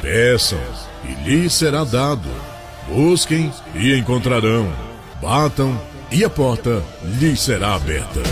Peçam e lhes será dado. Busquem e encontrarão. Batam e a porta lhes será aberta.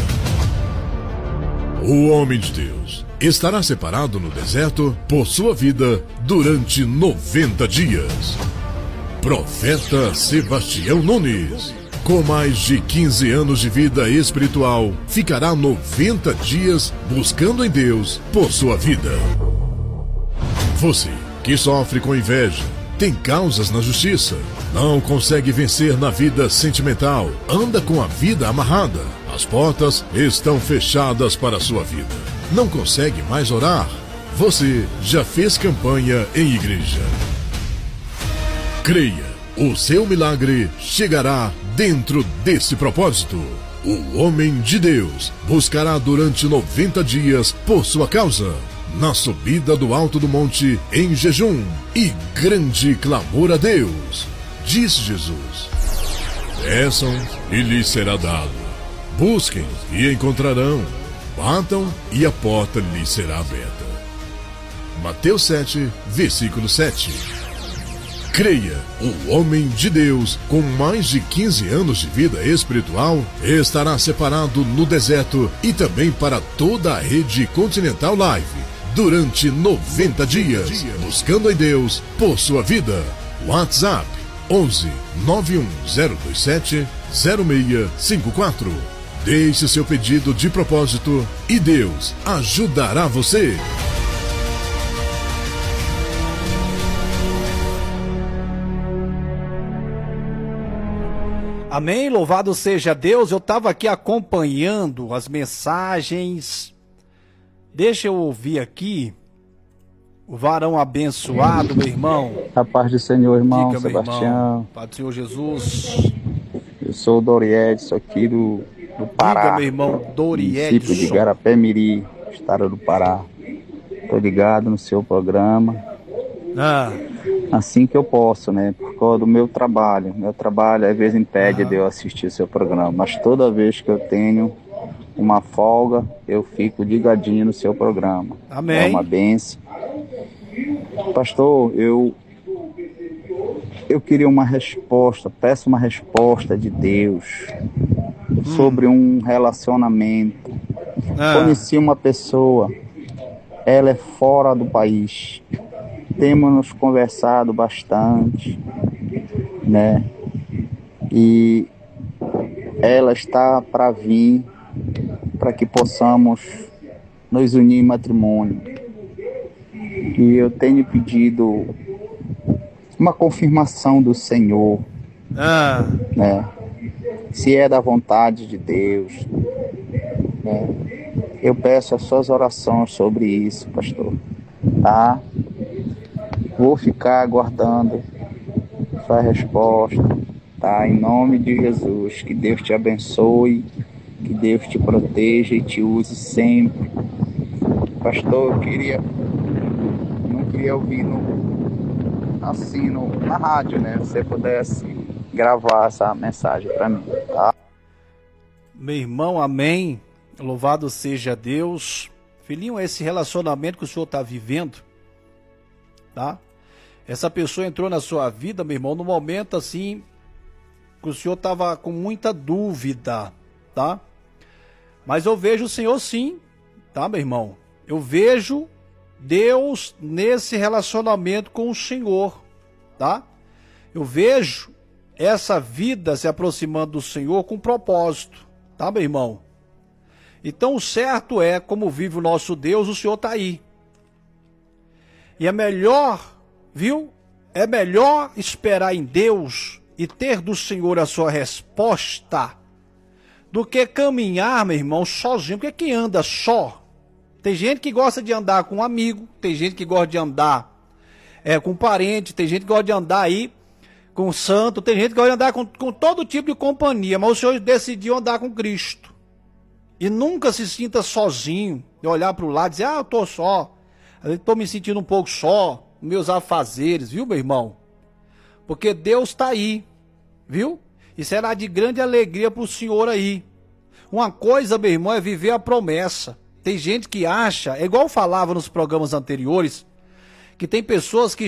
O homem de Deus estará separado no deserto por sua vida durante 90 dias. Profeta Sebastião Nunes, com mais de 15 anos de vida espiritual, ficará 90 dias buscando em Deus por sua vida. Você que sofre com inveja, tem causas na justiça, não consegue vencer na vida sentimental, anda com a vida amarrada, as portas estão fechadas para a sua vida, não consegue mais orar, você já fez campanha em igreja. Creia, o seu milagre chegará dentro desse propósito. O homem de Deus buscará durante 90 dias por sua causa, na subida do alto do monte, em jejum e grande clamor a Deus. Diz Jesus: peçam e lhes será dado. Busquem e encontrarão. Batam e a porta lhes será aberta. Mateus 7, versículo 7. Creia, o homem de Deus, com mais de 15 anos de vida espiritual, estará separado no deserto e também para toda a rede Continental Live, durante 90 dias, buscando em Deus por sua vida. WhatsApp 11 91027 0654. Deixe seu pedido de propósito e Deus ajudará você. Amém, louvado seja Deus. Eu estava aqui acompanhando as mensagens. Deixa eu ouvir aqui o varão abençoado, meu irmão. A paz do Senhor, irmão. Diga, Sebastião. Irmão. Paz do Senhor Jesus. Eu sou o Doriedson aqui do Pará. Diga, meu irmão, Doriedson. Município de Garapé-Miri, estado do Pará. Tô ligado no seu programa. Assim que eu posso, né? Por causa do meu trabalho. Meu trabalho às vezes impede de eu assistir o seu programa. Mas toda vez que eu tenho uma folga, eu fico ligadinho no seu programa. Amém. É uma bênção. Pastor, eu queria uma resposta, peço uma resposta de Deus sobre um relacionamento. Conheci uma pessoa, ela é fora do país. Temos nos conversado bastante, né? E ela está para vir, para que possamos nos unir em matrimônio. E eu tenho pedido uma confirmação do Senhor, né? Se é da vontade de Deus, né? Eu peço as suas orações sobre isso, pastor, tá? Vou ficar aguardando sua resposta, tá? Em nome de Jesus, que Deus te abençoe, que Deus te proteja e te use sempre. Pastor, não queria ouvir na rádio, né? Se você pudesse gravar essa mensagem para mim, tá? Meu irmão, amém. Louvado seja Deus. Filhinho, esse relacionamento que o senhor está vivendo, tá? Essa pessoa entrou na sua vida, meu irmão, no momento assim que o senhor estava com muita dúvida, tá? Mas eu vejo o Senhor sim, tá, meu irmão? Eu vejo Deus nesse relacionamento com o Senhor, tá? Eu vejo essa vida se aproximando do Senhor com propósito, tá, meu irmão? Então o certo é, como vive o nosso Deus, o Senhor está aí. E é melhor, viu? É melhor esperar em Deus e ter do Senhor a sua resposta do que caminhar, meu irmão, sozinho. Porque quem anda só, tem gente que gosta de andar com um amigo, tem gente que gosta de andar com um parente, tem gente que gosta de andar aí com um santo, tem gente que gosta de andar com todo tipo de companhia, mas o Senhor decidiu andar com Cristo. E nunca se sinta sozinho, de olhar para o lado e dizer, eu estou só, eu estou me sentindo um pouco só, meus afazeres, viu, meu irmão? Porque Deus está aí, viu? E será de grande alegria para o senhor aí. Uma coisa, meu irmão, é viver a promessa. Tem gente que acha, é igual eu falava nos programas anteriores, que tem pessoas que